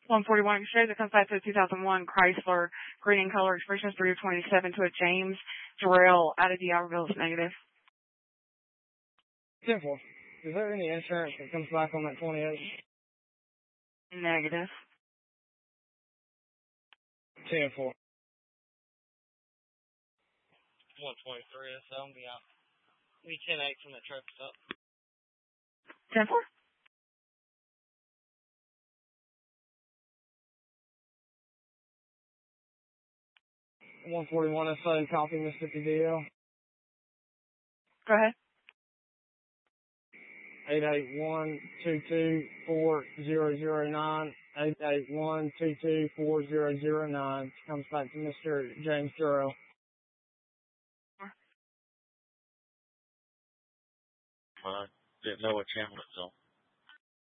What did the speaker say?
141 Exchange. It comes back to the 2001 Chrysler Green in Color Expressions 327 to a James Jarrell out of D'Iberville. It's negative. 10-4. Is there any insurance that comes back on that 28? Negative. 10-4. 123, so I'll be out. Be 10-8 from the truck stop. 10-4. 141 SA, copy Mississippi DL. Go ahead. 881-224-0009. 881-224-0009. Comes back to Mr. James Jarrell. Didn't know what channel it's on.